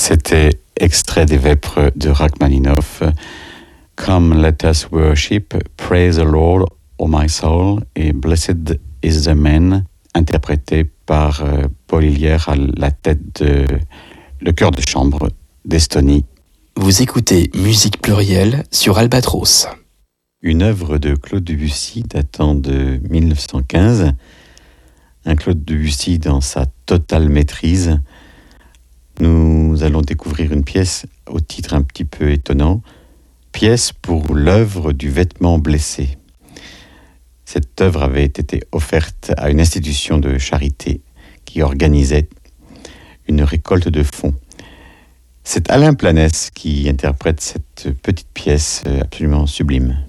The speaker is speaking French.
C'était extrait des Vêpres de Rachmaninoff. Come let us worship, praise the Lord, O my soul, et Blessed is the man, interprété par Paul Hillier à la tête de le chœur de chambre d'Estonie. Vous écoutez Musique Plurielle sur Albatros. Une œuvre de Claude Debussy datant de 1915. Un Claude Debussy dans sa totale maîtrise. Nous allons découvrir une pièce au titre un petit peu étonnant. Pièce pour l'œuvre du vêtement blessé. Cette œuvre avait été offerte à une institution de charité qui organisait une récolte de fonds. C'est Alain Planès qui interprète cette petite pièce absolument sublime.